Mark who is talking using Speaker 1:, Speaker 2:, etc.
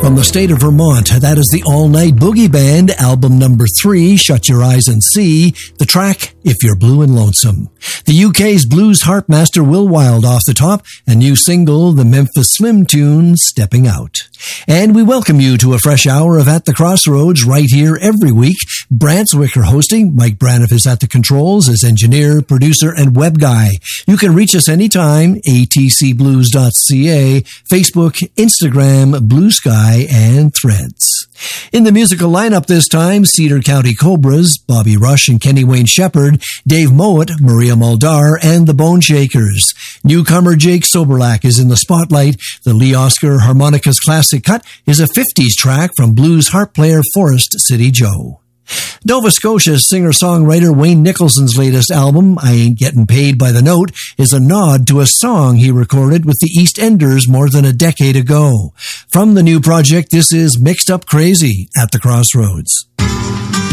Speaker 1: From the state of Vermont, that is the All Night Boogie Band, album number 3, Shut Your Eyes and See, the track, If You're Blue and Lonesome. The UK's blues harpmaster Will Wild off the top, a new single, the Memphis Slim tune, Stepping Out. And we welcome you to a fresh hour of At the Crossroads right here every week. Brant Zwicker hosting, Mike Braniff is at the controls as engineer, producer, and web guy. You can reach us anytime, atcblues.ca, Facebook, Instagram, Blue Sky, and Threads. In the musical lineup this time, Cedar County Cobras, Bobby Rush and Kenny Wayne Shepherd, Dave Mowat, Maria Muldaur, and the Bone Shakers. Newcomer Jake Soberlak is in the spotlight. The Lee Oscar Harmonicas Classic Cut is a 50s track from blues harp player Forest City Joe. Nova Scotia's singer-songwriter Wayne Nicholson's latest album, I Ain't Getting Paid by the Note, is a nod to a song he recorded with the East Enders more than a decade ago. From the new project, this is Mixed Up Crazy at the Crossroads.